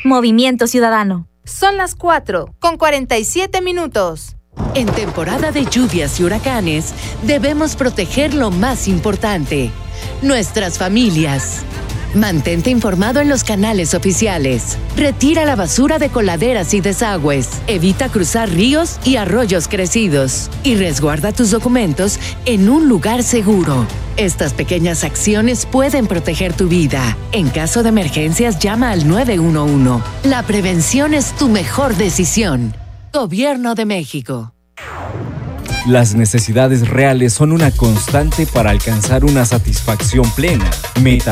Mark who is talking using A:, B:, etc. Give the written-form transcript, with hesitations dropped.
A: Movimiento Ciudadano.
B: Son las 4:47.
C: En temporada de lluvias y huracanes, debemos proteger lo más importante, nuestras familias. Mantente informado en los canales oficiales. Retira la basura de coladeras y desagües. Evita cruzar ríos y arroyos crecidos. Y resguarda tus documentos en un lugar seguro. Estas pequeñas acciones pueden proteger tu vida. En caso de emergencias, llama al 911. La prevención es tu mejor decisión. Gobierno de México.
D: Las necesidades reales son una constante para alcanzar una satisfacción plena. Meta